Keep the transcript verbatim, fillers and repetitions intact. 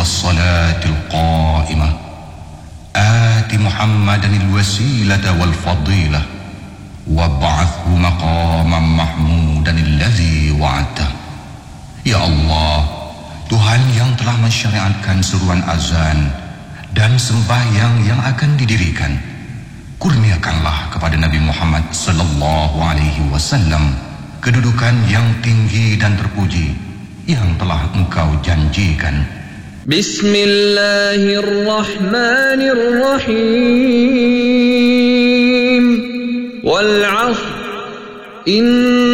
الصلاة القائمة آت محمدا الوسيلة والفضيلة وابعثه مقاما محمودا الذي وعدته. Ya Allah, Tuhan yang telah mensyariatkan seruan azan dan sembahyang yang akan didirikan, kurniakanlah kepada Nabi Muhammad sallallahu alaihi wasallam kedudukan yang tinggi dan terpuji yang telah Engkau janjikan. Bismillahirrahmanirrahim. Wal 'ashr.